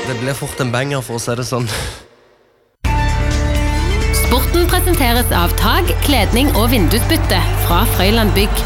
Det ble fort en banger for å si det sånn. Sporten presenteres av Tag, kledning og vindusbytte fra Frøyland Bygg.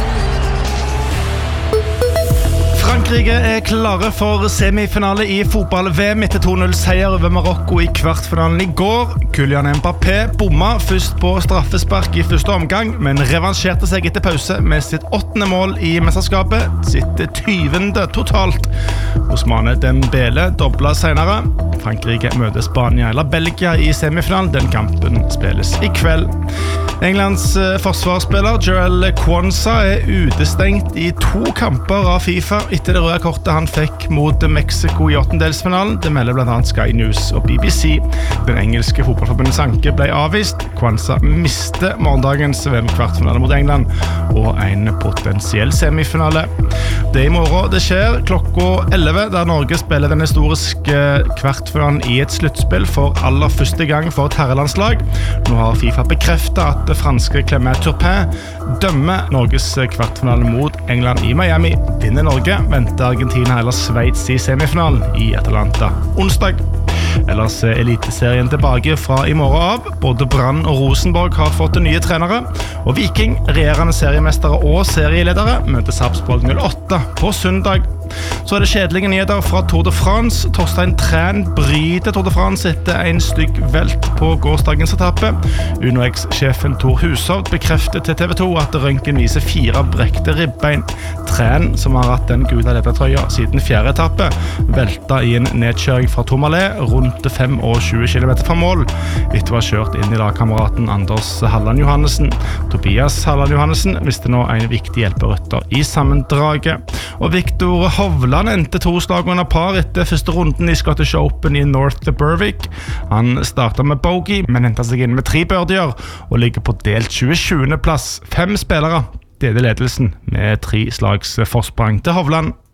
Frankrike klare for semifinale i fotball-VM etter 2-0-seier over Marokko i kvartfinalen i går. Kylian Mbappé bomma først på straffespark i første omgang, men revansjerte seg etter pause med sitt 8. mål i mesterskapet, sitt 20. totalt. Ousmane Dembélé dobla senere. Frankrike møter Spania eller Belgia i semifinalen. Den kampen spilles i kveld. Englands forsvarsspiller Joel Quansah utestengt i 2 kamper av FIFA etter det røde kortet han fikk mot Mexico i 8-delsfinalen. Det melder blant annet Sky News og BBC. Den engelske fotballforbundets anke ble avvist. Quansah mister morgendagens VM-kvartfinale mot England og en potensiell semifinale. Det i morgen det skjer klokka 11, der Norge spiller den historiske kvartfinalen i et sluttspill for aller første gang for et herrelandslag. Nå har FIFA bekreftet at det franske Clément Turpin dømmer Norges kvartfinale mot England i Miami. Vinner Norge, venter Argentina eller Schweiz i semifinalen i Atlanta onsdag. Ellers eliteserien tilbake fra i morgen av. Både Brann og Rosenborg har fått nye trenere, og Viking, regjerende seriemestere og serieledere, møter Sarpsborg 08 på søndag. Så det kjedelige nyheter fra Tour de France. Torstein Træn bryter Tour de France etter en stygg velt på gårsdagens etappe. UnoX-sjefen Tor Hushovd bekrefter til TV 2 at røntgen viser 4 brekte ribbein. Træn, som har hatt den gule ledertrøya siden 4. etappe, velta i en nedkjøring fra Tourmalet rundt 25 km fra mål, etter å ha kjørt inn i lagkameraten Anders Halland Johannessen. Tobias Halland Johannessen visste nå en viktig hjelperytter i sammendraget. Og Victor Hovland endte 2 slag under par etter første runden i Scottish Open i North Berwick. Han startet med bogey, men hentet seg inn med 3 birdier og ligger på delt 27. plass. 5 spillere deler ledelsen med 3 slags forsprang til Hovland.